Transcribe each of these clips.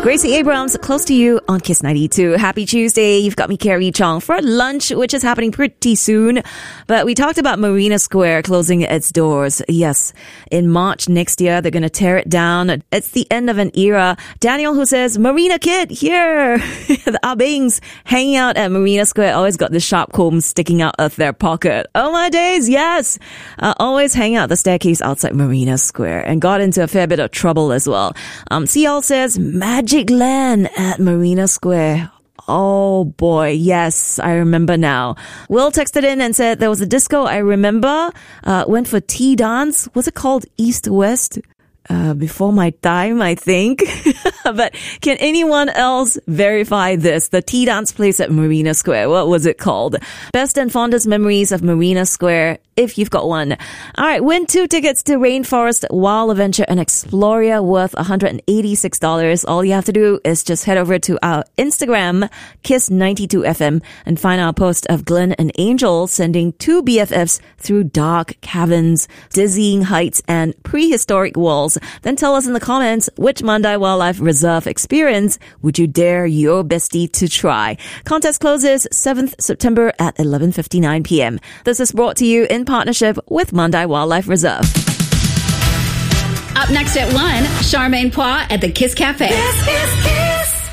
Gracie Abrams, close to you on Kiss 92. Happy Tuesday. You've got me, Carrie Chong, for lunch, which is happening pretty soon. But we talked about Marina Square closing its doors. Yes, in March next year, they're going to tear it down. It's the end of an era. Daniel, who says, Marina Kid, here. The Abings hanging out at Marina Square always got the sharp combs sticking out of their pocket. Oh my days, yes. Always hang out the staircase outside Marina Square and got into a fair bit of trouble as well. CL says, Magic Land at Marina Square. Oh boy, yes, I remember now. Will texted in and said there was a disco I remember. Went for tea dance. Was it called East West? Before my time, I think. But can anyone else verify this? The tea dance place at Marina Square. What was it called? Best and fondest memories of Marina Square, if you've got one. All right, win 2 tickets to Rainforest Wild Adventure and Exploria worth $186. All you have to do is just head over to our Instagram, Kiss92FM, and find our post of Glenn and Angel sending 2 BFFs through dark caverns, dizzying heights, and prehistoric walls. Then tell us in the comments which Mandai Wildlife Reserve experience would you dare your bestie to try. Contest closes 7th September at 11:59 p.m. This is brought to you in partnership with Mandai Wildlife Reserve. Up next at 1, Charmaine Pois at the Kiss Cafe. Kiss.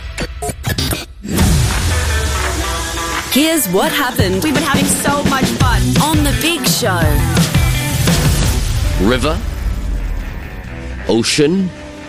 Here's what happened We've been having so much fun. on The Big Show. River, ocean,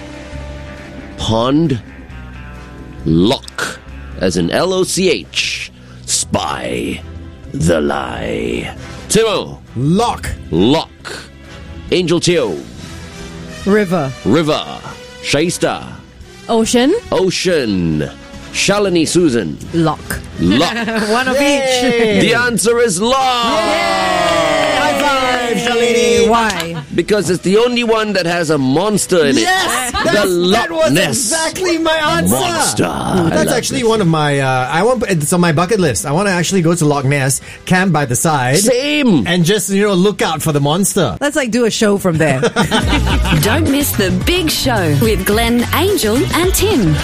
pond, lock, as in L-O-C-H, spy, the lie. Timo, Lock. lock. Angel Teo, River. river. Shaista, Ocean. ocean. Shalini Susan, Lock. lock. One of each. The answer is lock. High five, Shalini. Why? Because it's the only one that has a monster in it. Yes, The Loch that was Ness exactly my answer. Monster. I That's love actually this. one of my. It's on my bucket list. I want to actually go to Loch Ness, camp by the side, Same. and just look out for the monster. Let's do a show from there. Don't miss The Big Show with Glenn, Angel and Tim.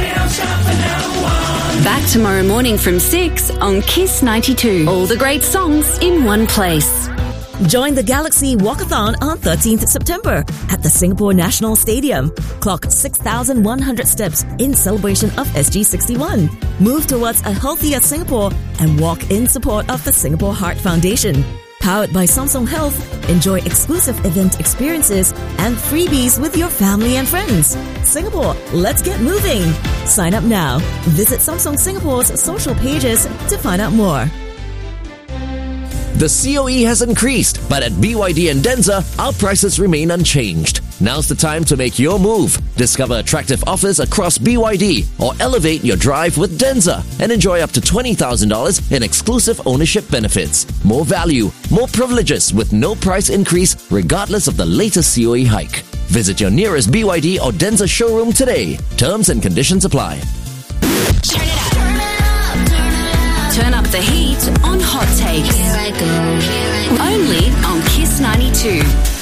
Back tomorrow morning from 6 on Kiss 92. All the great songs in one place. Join the Galaxy Walkathon on 13th September at the Singapore National Stadium. Clock 6,100 steps in celebration of SG61. Move towards a healthier Singapore and walk in support of the Singapore Heart Foundation. Powered by Samsung Health, enjoy exclusive event experiences and freebies with your family and friends. Singapore, let's get moving. Sign up now. Visit Samsung Singapore's social pages to find out more. The COE has increased, but at BYD and Denza, our prices remain unchanged. Now's the time to make your move. Discover attractive offers across BYD or elevate your drive with Denza and enjoy up to $20,000 in exclusive ownership benefits. More value, more privileges with no price increase regardless of the latest COE hike. Visit your nearest BYD or Denza showroom today. Terms and conditions apply. Turn it up. Turn up the heat on Hot Takes. Only on Kiss 92.